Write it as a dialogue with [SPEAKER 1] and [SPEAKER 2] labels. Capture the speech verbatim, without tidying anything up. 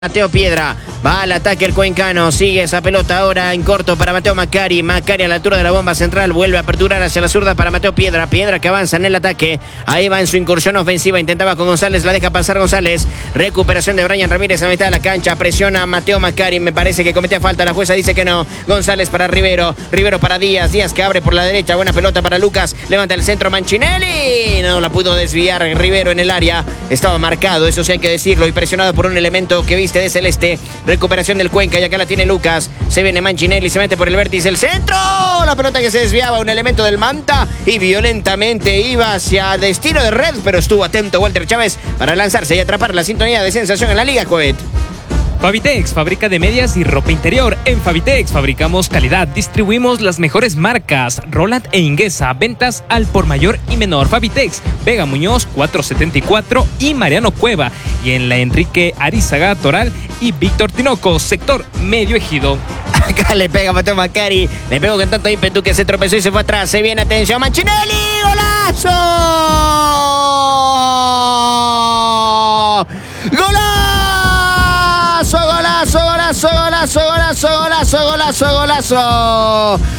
[SPEAKER 1] Mateo Piedra, va al ataque el cuencano, sigue esa pelota ahora en corto para Mateo Macari, Macari a la altura de la bomba central, vuelve a aperturar hacia la zurda para Mateo Piedra, Piedra que avanza en el ataque, ahí va en su incursión ofensiva, intentaba con González, la deja pasar González, recuperación de Brian Ramírez a mitad de la cancha, presiona a Mateo Macari, me parece que cometía falta, la jueza dice que no, González para Rivero, Rivero para Díaz, Díaz que abre por la derecha, buena pelota para Lucas, levanta el centro Manchinelli, no la pudo desviar Rivero en el área, estaba marcado, eso sí hay que decirlo, y presionado por un elemento que viste de celeste, recuperación del Cuenca y acá la tiene Lucas, se viene Manchinelli, se mete por el vértice, el centro, la pelota que se desviaba, un elemento del Manta y violentamente iba hacia destino de red, pero estuvo atento Walter Chávez para lanzarse y atrapar la sintonía de sensación en la Liga Coet.
[SPEAKER 2] Fabitex, fábrica de medias y ropa interior. En Fabitex fabricamos calidad, distribuimos las mejores marcas, Roland e Inguesa, ventas al por mayor y menor. Fabitex, Vega Muñoz cuatrocientos setenta y cuatro y Mariano Cueva. Y en la Enrique Arizaga Toral y Víctor Tinoco, sector Medio Ejido.
[SPEAKER 1] Acá le pega Mateo Macari, le pegó con tanto ímpetu que se tropezó y se fue atrás. Se viene, atención, Manchinelli, ¡golazo! ¡Golazo! Golazo, golazo, golazo, golazo, golazo, golazo, golazo.